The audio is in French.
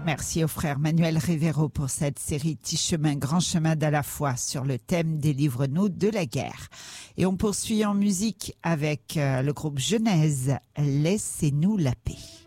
Merci au frère Manuel Rivero pour cette série Petit chemin, grand chemin d'à la fois sur le thème Délivre-nous de la guerre. Et on poursuit en musique avec le groupe Genèse, Laissez-nous la paix.